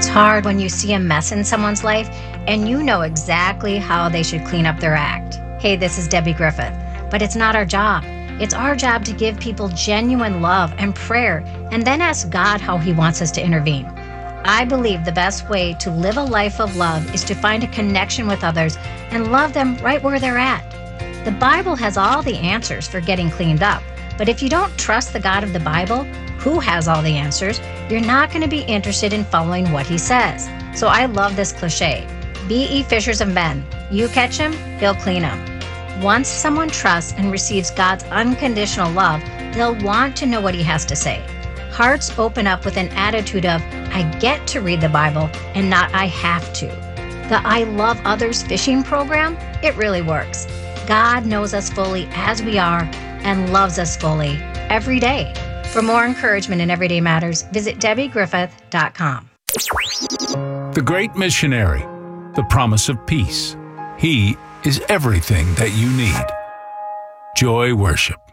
hard when you see a mess in someone's life and you know exactly how they should clean up their act. Hey, this is Debbie Griffith, but it's not our job. It's our job to give people genuine love and prayer and then ask God how He wants us to intervene. I believe the best way to live a life of love is to find a connection with others and love them right where they're at. The Bible has all the answers for getting cleaned up, but if you don't trust the God of the Bible, who has all the answers, you're not going to be interested in following what He says. So I love this cliche. Be ye fishers of men. You catch him, He'll clean him. Once someone trusts and receives God's unconditional love, they'll want to know what He has to say. Hearts open up with an attitude of, I get to read the Bible and not I have to. The I Love Others fishing program, it really works. God knows us fully as we are and loves us fully every day. For more encouragement in Everyday Matters, visit DebbieGriffith.com. The Great Missionary, the promise of peace. He is everything that you need. Joy Worship.